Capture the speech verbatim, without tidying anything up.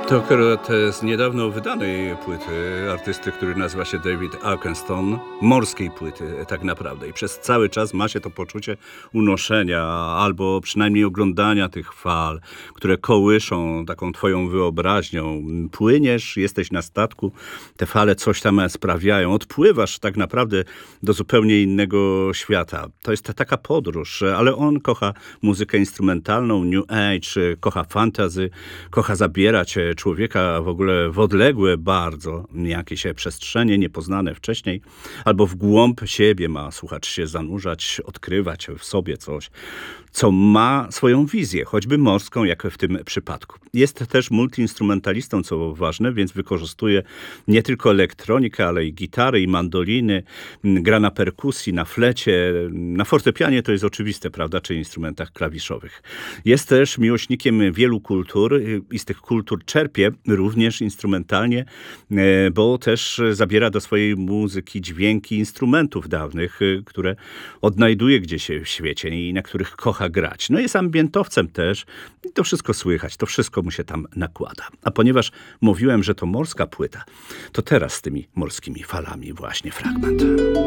To akurat z niedawno wydanej płyty artysty, który nazywa się David Arkenstone, morskiej płyty tak naprawdę. I przez cały czas ma się to poczucie unoszenia, albo przynajmniej oglądania tych fal, które kołyszą taką twoją wyobraźnią. Płyniesz, jesteś na statku, te fale coś tam sprawiają. Odpływasz tak naprawdę do zupełnie innego świata. To jest ta taka podróż, ale on kocha muzykę instrumentalną, New Age, kocha fantasy, kocha zabierać człowieka w ogóle w odległe bardzo jakieś przestrzenie niepoznane wcześniej, albo w głąb siebie ma słuchacz się zanurzać, odkrywać w sobie coś, co ma swoją wizję, choćby morską, jak w tym przypadku. Jest też multiinstrumentalistą, co ważne, więc wykorzystuje nie tylko elektronikę, ale i gitary, i mandoliny, gra na perkusji, na flecie, na fortepianie to jest oczywiste, prawda, czy instrumentach klawiszowych. Jest też miłośnikiem wielu kultur i z tych kultur czerpie również instrumentalnie, bo też zabiera do swojej muzyki dźwięki instrumentów dawnych, które odnajduje gdzieś w świecie i na których kocha grać. No jest ambientowcem też i to wszystko słychać, to wszystko mu się tam nakłada. A ponieważ mówiłem, że to morska płyta, to teraz z tymi morskimi falami właśnie fragment.